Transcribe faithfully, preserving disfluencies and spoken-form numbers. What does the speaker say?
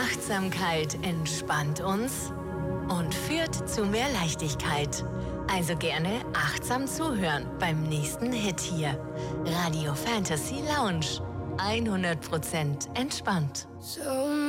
Achtsamkeit entspannt uns und führt zu mehr Leichtigkeit. Also gerne achtsam zuhören beim nächsten Hit hier. Radio Fantasy Lounge. hundert Prozent entspannt. So